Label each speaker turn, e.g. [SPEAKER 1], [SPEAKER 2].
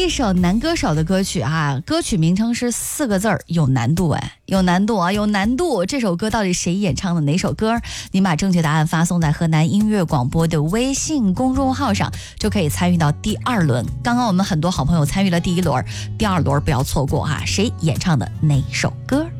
[SPEAKER 1] 一首男歌手的歌曲啊，歌曲名称是4个字儿，有难度哎，有难度啊，有难度。这首歌到底谁演唱的？哪首歌？您把正确答案发送在河南音乐广播的微信公众号上，就可以参与到第2轮。刚刚我们很多好朋友参与了第1轮，第2轮不要错过啊！谁演唱的哪首歌？